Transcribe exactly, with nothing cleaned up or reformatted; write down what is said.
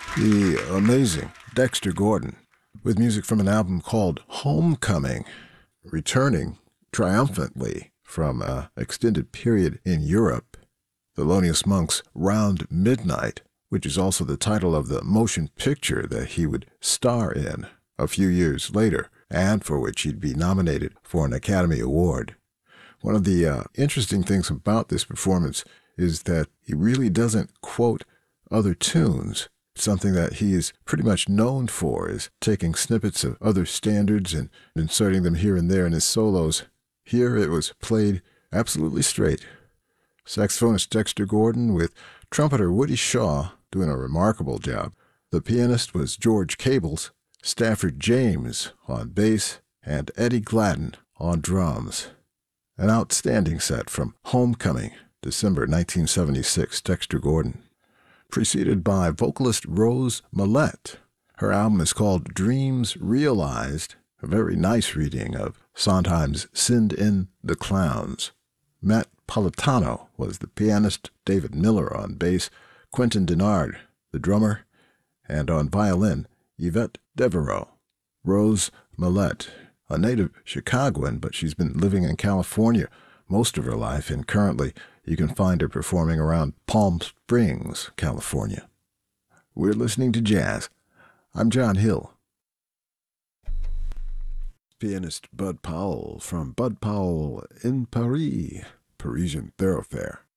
The amazing Dexter Gordon, with music from an album called Homecoming, returning triumphantly from an extended period in Europe. Thelonious Monk's Round Midnight, which is also the title of the motion picture that he would star in a few years later, and for which he'd be nominated for an Academy Award. One of the uh, interesting things about this performance is that he really doesn't quote other tunes. Something that he is pretty much known for is taking snippets of other standards and inserting them here and there in his solos. Here it was played absolutely straight. Saxophonist Dexter Gordon with trumpeter Woody Shaw doing a remarkable job. The pianist was George Cables, Stafford James on bass, and Eddie Gladden on drums. An outstanding set from Homecoming, December nineteen seventy-six, Dexter Gordon. Preceded by vocalist Rose Millette. Her album is called Dreams Realized, a very nice reading of Sondheim's Send in the Clowns. Matt Politano was the pianist, David Miller on bass, Quentin Denard, the drummer, and on violin, Yvette Devereaux. Rose Millette, a native Chicagoan, but she's been living in California most of her life, and currently you can find her performing around Palm Springs, California. We're listening to jazz. I'm John Hill. Pianist Bud Powell from Bud Powell in Paris, Parisian Thoroughfare.